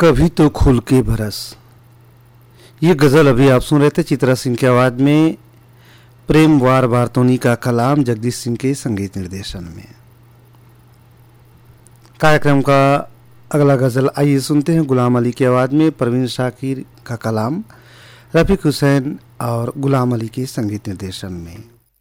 कभी तो खुल के बरस। ये गज़ल अभी आप सुन रहे थे चित्रा सिंह की आवाज़ में, प्रेम वार वार्तोनी का कलाम जगदीश सिंह के संगीत निर्देशन में। कार्यक्रम का अगला गज़ल आइए सुनते हैं गुलाम अली की आवाज़ में, परवीन शाकिर का कलाम, रफ़ीक हुसैन और गुलाम अली के संगीत निर्देशन में।